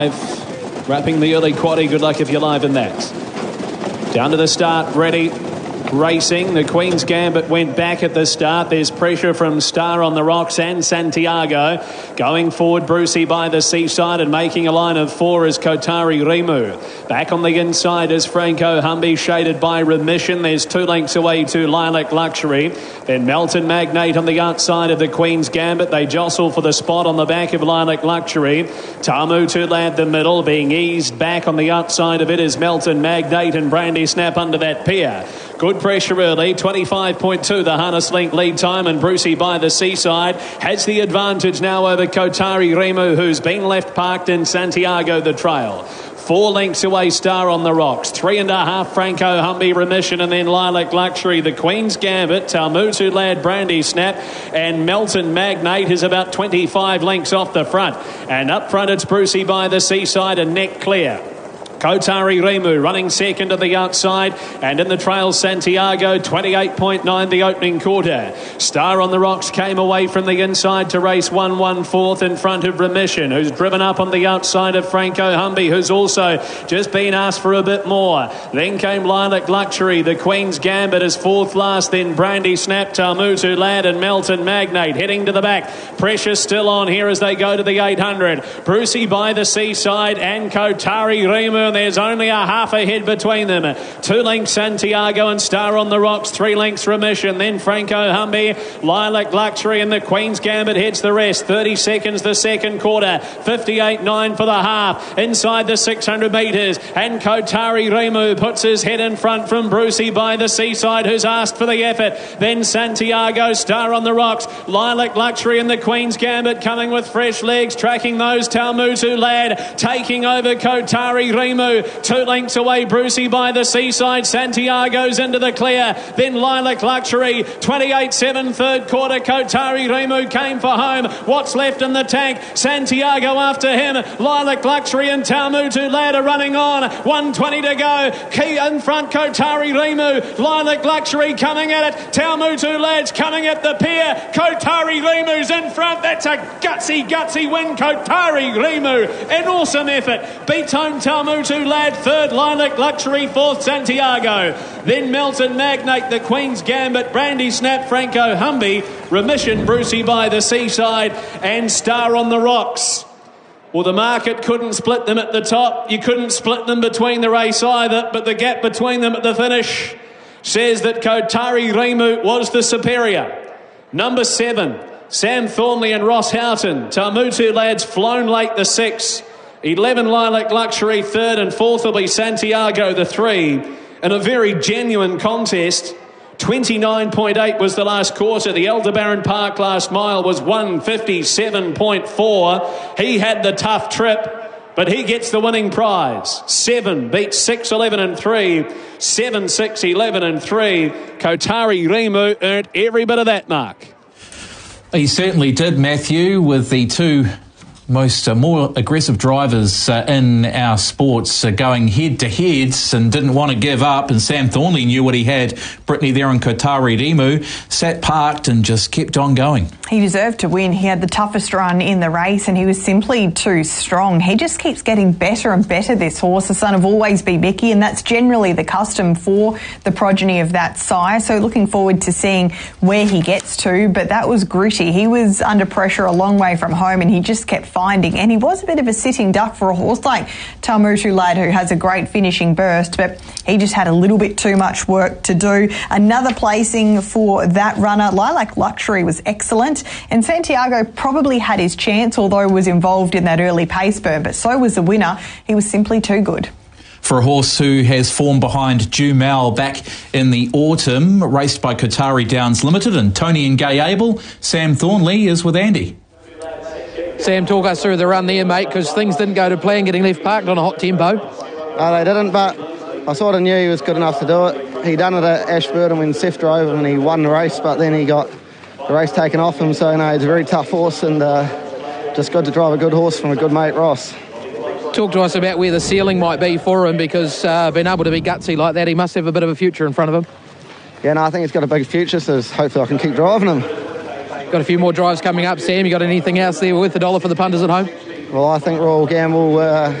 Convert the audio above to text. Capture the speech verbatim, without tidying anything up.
Wrapping the early quaddie. Good luck if you're live in that. Down to the start, ready, racing. The Queen's Gambit went back at the start. There's pressure from Star on the Rocks and Santiago. Going forward, Brucey by the Seaside, and making a line of four is Kotari Rimu. Back on the inside is Franco Humby, shaded by Remission. There's two lengths away to Lilac Luxury. Then Melton Magnate on the outside of the Queen's Gambit. They jostle for the spot on the back of Lilac Luxury. Tamu to Lad the middle, being eased back on the outside of it is Melton Magnate and Brandy Snap under that pier. Good pressure early, twenty-five point two the harness link lead time, and Brucey by the Seaside has the advantage now over Kotari Rimu, who's been left parked in Santiago the trail. Four lengths away, Star on the Rocks. Three and a half, Franco Humby, Remission, and then Lilac Luxury. The Queen's Gambit, Talmutu Lad, Brandy Snap, and Melton Magnate is about twenty-five lengths off the front. And up front, it's Brucey by the Seaside and Neck Clear. Kotari Rimu running second to the outside, and in the trail Santiago, twenty-eight point nine the opening quarter. Star on the Rocks came away from the inside to race one one fourth in front of Remission, who's driven up on the outside of Franco Humby, who's also just been asked for a bit more. Then came Lilac Luxury. The Queen's Gambit is fourth last, then Brandy Snap, Tamutu Lad and Melton Magnate heading to the back. Pressure still on here as they go to the eight hundred. Brucey by the Seaside and Kotari Rimu. There's only a half a head between them. Two lengths Santiago and Star on the Rocks. Three lengths Remission. Then Franco Humby, Lilac Luxury, and the Queen's Gambit heads the rest. thirty seconds the second quarter. fifty-eight nine for the half. Inside the six hundred metres. And Kotari Rimu puts his head in front from Brucey by the Seaside, who's asked for the effort. Then Santiago, Star on the Rocks, Lilac Luxury, and the Queen's Gambit coming with fresh legs. Tracking those, Talmutu Lad taking over Kotari Rimu. Two lengths away, Brucey by the Seaside. Santiago's into the clear. Then Lilac Luxury. twenty-eight seven third quarter. Kotari Rimu came for home. What's left in the tank? Santiago after him. Lilac Luxury and Talmutu Lad are running on. one twenty to go. Key in front, Kotari Rimu. Lilac Luxury coming at it. Talmutu Lad's coming at the pier. Kotari Rimu's in front. That's a gutsy, gutsy win. Kotari Rimu. An awesome effort. Beats home Talmutu Lad, third Lilac Luxury, fourth Santiago. Then Melton Magnate, the Queen's Gambit, Brandy Snap, Franco Humby, Remission, Brucey by the Seaside, and Star on the Rocks. Well, the market couldn't split them at the top. You couldn't split them between the race either, but the gap between them at the finish says that Kotari Rimu was the superior. Number seven, Sam Thornley and Ross Houghton. Talmutu Lad's flown late the six. eleven Lilac Luxury third, and fourth will be Santiago the three. In a very genuine contest. twenty-nine point eight was the last quarter. The Aldebaran Park last mile was one fifty-seven point four. He had the tough trip, but he gets the winning prize. Seven beats six, eleven and three. Seven, six, eleven and three. Kotari Rimu earned every bit of that mark. He certainly did, Matthew, with the two most uh, more aggressive drivers uh, in our sports uh, going head-to-heads and didn't want to give up, and Sam Thornley knew what he had. Brittany there and Kotari Rimu sat parked and just kept on going. He deserved to win. He had the toughest run in the race and he was simply too strong. He just keeps getting better and better, this horse, the son of Always Be Mickey, and that's generally the custom for the progeny of that sire. So looking forward to seeing where he gets to, but that was gritty. He was under pressure a long way from home and he just kept finding, and he was a bit of a sitting duck for a horse like Talmutu Lad, who has a great finishing burst, but he just had a little bit too much work to do. Another placing for that runner. Lilac Luxury was excellent, and Santiago probably had his chance, although was involved in that early pace burn, but so was the winner. He was simply too good. For a horse who has formed behind Jumal back in the autumn, raced by Kotari Downs Limited and Tony and Gay Abel, Sam Thornley is with Andy. Sam, talk us through the run there, mate, because things didn't go to plan, getting left parked on a hot tempo. No, they didn't, but I sort of knew he was good enough to do it. He done it at Ashburton when Seth drove him and he won the race, but then he got the race taken off him, so no, he's a very tough horse, and uh, just good to drive a good horse from a good mate, Ross. Talk to us about where the ceiling might be for him, because uh, being able to be gutsy like that, he must have a bit of a future in front of him. Yeah, no, I think he's got a big future, so hopefully I can keep driving him. Got a few more drives coming up, Sam. You got anything else there worth a dollar for the punters at home? Well, I think Royal Gamble uh,